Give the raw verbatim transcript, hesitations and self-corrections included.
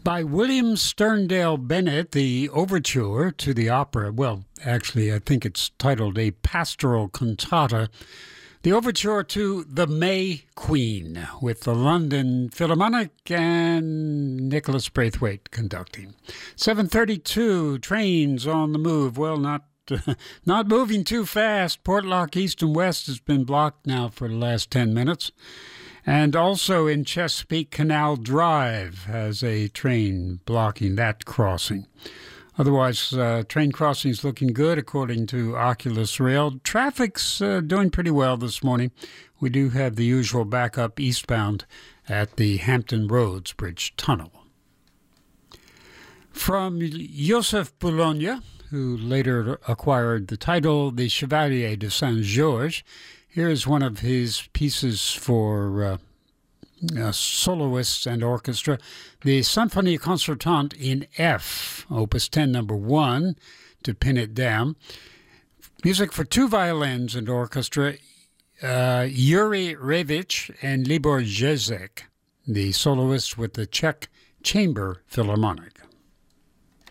By William Sterndale Bennett, the overture to the opera, well, actually, I think it's titled A Pastoral Cantata, the overture to The May Queen, with the London Philharmonic and Nicholas Braithwaite conducting. seven thirty-two, trains on the move. Well, not not moving too fast. Portlock East and West has been blocked now for the last ten minutes. And also in Chesapeake Canal Drive has a train blocking that crossing. Otherwise, uh, train crossing's looking good according to Oculus Rail. Traffic's uh, doing pretty well this morning. We do have the usual backup eastbound at the Hampton Roads Bridge Tunnel. From Joseph Boulogne, who later acquired the title the Chevalier de Saint-Georges, here's one of his pieces for uh, uh, soloists and orchestra, the Symphonie Concertante in F, Opus ten, number one, to pin it down. Music for two violins and orchestra, uh, Yuri Revich and Libor Jezek, the soloists with the Czech Chamber Philharmonic.